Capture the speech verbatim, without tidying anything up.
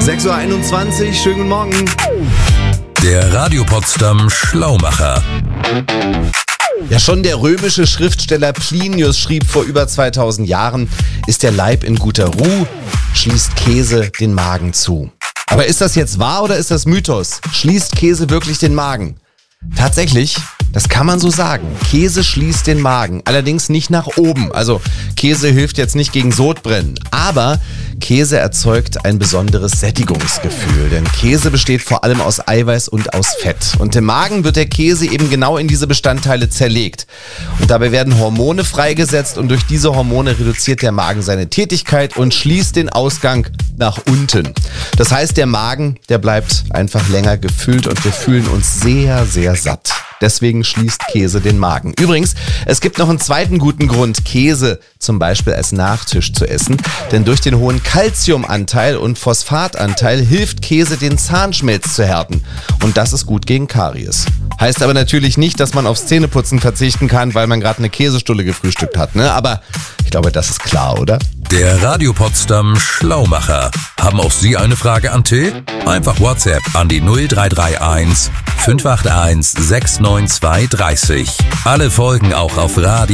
sechs Uhr einundzwanzig, schönen guten Morgen. Der Radio Potsdam Schlaumacher. Ja, schon der römische Schriftsteller Plinius schrieb vor über zweitausend Jahren, ist der Leib in guter Ruhe, schließt Käse den Magen zu. Aber ist das jetzt wahr oder ist das Mythos? Schließt Käse wirklich den Magen? Tatsächlich, das kann man so sagen. Käse schließt den Magen, allerdings nicht nach oben. Also Käse hilft jetzt nicht gegen Sodbrennen, aber Käse erzeugt ein besonderes Sättigungsgefühl, denn Käse besteht vor allem aus Eiweiß und aus Fett. Und im Magen wird der Käse eben genau in diese Bestandteile zerlegt. Und dabei werden Hormone freigesetzt und durch diese Hormone reduziert der Magen seine Tätigkeit und schließt den Ausgang nach unten. Das heißt, der Magen, der bleibt einfach länger gefüllt und wir fühlen uns sehr, sehr satt. Deswegen schließt Käse den Magen. Übrigens, es gibt noch einen zweiten guten Grund, Käse zum Beispiel als Nachtisch zu essen. Denn durch den hohen Calciumanteil und Phosphatanteil hilft Käse, den Zahnschmelz zu härten. Und das ist gut gegen Karies. Heißt aber natürlich nicht, dass man aufs Zähneputzen verzichten kann, weil man gerade eine Käsestulle gefrühstückt hat, ne? Aber ich glaube, das ist klar, oder? Der Radio Potsdam Schlaumacher. Haben auch Sie eine Frage an Till? Einfach WhatsApp an die null drei drei eins fünf acht eins sechs neun zwei drei null. Alle Folgen auch auf Radio